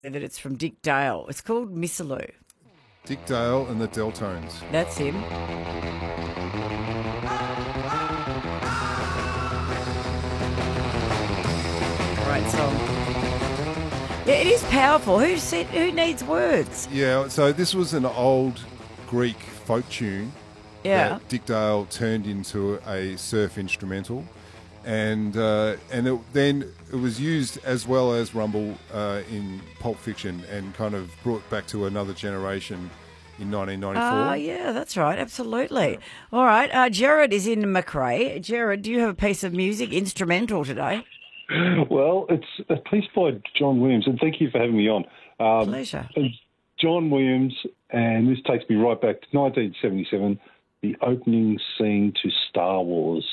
that it's from Dick Dale. It's called Missaloo. Dick Dale and the Deltones. That's him. Great song. Yeah, it is powerful. Who needs words? Yeah, so this was an old Greek folk tune that Dick Dale turned into a surf instrumental. Then it was used as well as Rumble in Pulp Fiction and kind of brought back to another generation in 1994. Yeah, that's right. Absolutely. All right. Jared is in McRae. Jared, do you have a piece of music, instrumental today? Well, it's a piece by John Williams, and thank you for having me on. Pleasure. John Williams, and this takes me right back to 1977, the opening scene to Star Wars.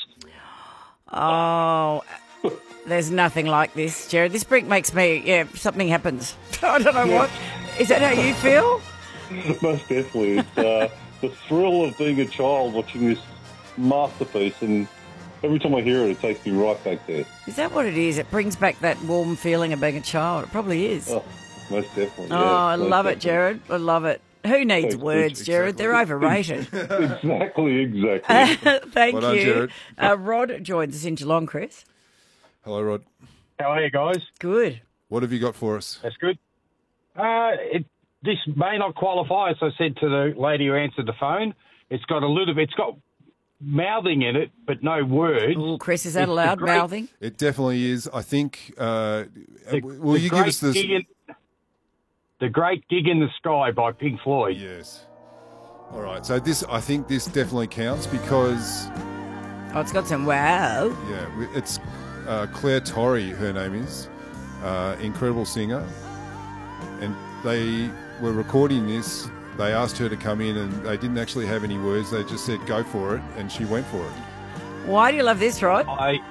Oh, there's nothing like this, Jared. This break makes me, something happens. I don't know what. Is that how you feel? Most definitely. It's the thrill of being a child watching this masterpiece, and every time I hear it, it takes me right back there. Is that what it is? It brings back that warm feeling of being a child. It probably is. Oh, most definitely. Oh, yeah, I love it, Jared. I love it. Who needs words, Jared? They're overrated. Exactly. Thank Well done, you. Jared. Rod joins us in Geelong, Chris. Hello, Rod. How are you guys? Good. What have you got for us? That's good. This may not qualify, as I said to the lady who answered the phone. It's got mouthing in it, but no words. Oh, Chris, is that allowed, mouthing? It definitely is. I think. Will you give us this? The Great Gig in the Sky by Pink Floyd. Yes. All right. So I think this definitely counts because. Oh, it's got some wow. Yeah, it's Claire Torrey. Her name is incredible singer, and they were recording this. They asked her to come in, and they didn't actually have any words. They just said, "Go for it," and she went for it. Why do you love this, Rod? When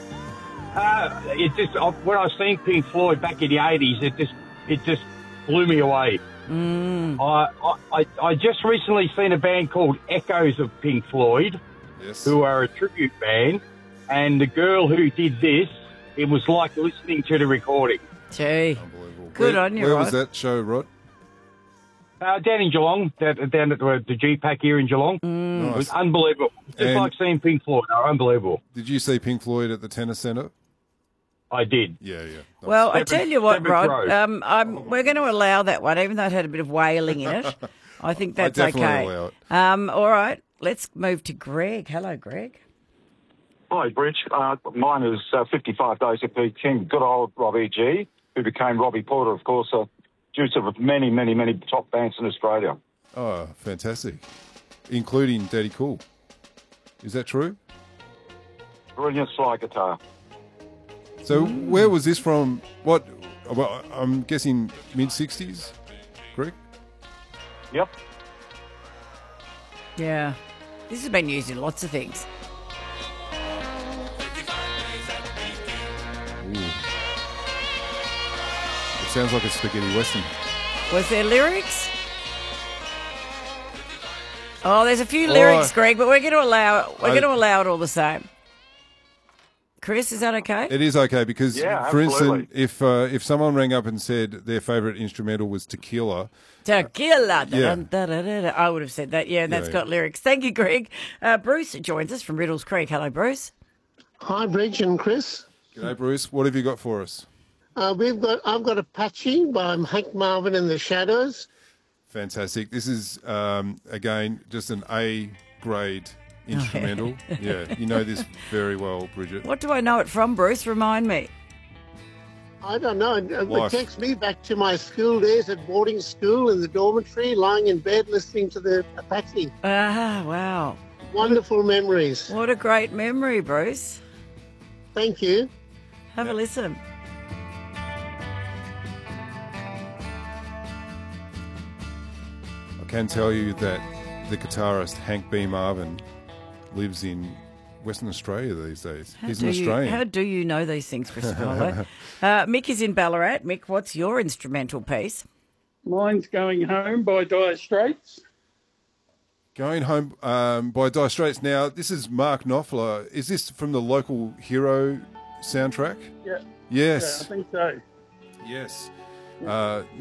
I was seeing Pink Floyd back in the 80s, it just blew me away. I just recently seen a band called Echoes of Pink Floyd, who are a tribute band, and the girl who did this, it was like listening to the recording. Gee, unbelievable. Good on you, Where Rod. was that show, Rod? Down in Geelong, down at the G-Pack here in Geelong. It was unbelievable. Just like seeing Pink Floyd. They were unbelievable. Did you see Pink Floyd at the Tennis Centre? I did. Yeah. Well, I tell you what, Rod, row. we're going to allow that one, even though it had a bit of wailing in it. I think that's I definitely okay. allow it. All right, let's move to Greg. Hello, Greg. Hi, Bridge. Mine is 55 Days of Pete King. Good old Robbie G, who became Robbie Porter, of course, due to many, many, many top bands in Australia. Oh, fantastic. Including Daddy Cool. Is that true? Brilliant slide guitar. So where was this from? Well, I'm guessing mid-60s, Greg? Yep. Yeah, this has been used in lots of things. Ooh. It sounds like a spaghetti western. Was there lyrics? Oh, there's a few lyrics, Greg, but we're going to allow it. We're going to allow it all the same. Chris, is that okay? It is okay because, Yeah, for absolutely. instance, if someone rang up and said their favourite instrumental was Tequila, Tequila. Yeah. I would have said that. Yeah, and that's got lyrics. Thank you, Greg. Bruce joins us from Riddles Creek. Hello, Bruce. Hi, Bridge and Chris. G'day, Bruce. What have you got for us? I've got Apache by Hank Marvin and the Shadows. Fantastic. This is, again, just an A-grade instrumental. Yeah, you know this very well, Bridget. What do I know it from, Bruce? Remind me. I don't know. Life. It takes me back to my school days at boarding school in the dormitory, lying in bed listening to the Apache. Ah, wow. Wonderful memories. What a great memory, Bruce. Thank you. Have a listen. I can tell you that the guitarist Hank B. Marvin lives in Western Australia these days. He's an Australian. How do you know these things, Christopher? Mick is in Ballarat. Mick, what's your instrumental piece? Mine's Going Home by Dire Straits. Going Home by Dire Straits. Now, this is Mark Knopfler. Is this from the Local Hero soundtrack? Yeah. Yes. Yeah, I think so. Yes. Uh,